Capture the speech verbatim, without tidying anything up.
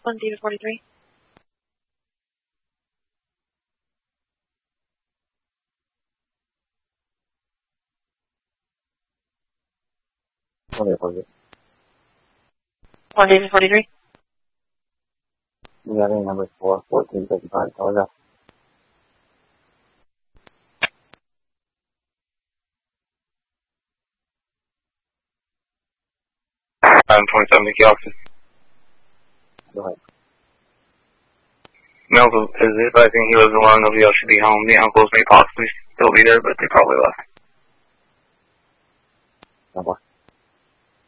one, David forty-three. one, forty-three. one, David forty-three. Getting number four, fourteen fifty-five, telegraph. I'm twenty-seven, Mickey Austin. Go ahead. Melville is advising he lives alone. Nobody else should be home. The uncles may possibly still be there, but they probably left. Number.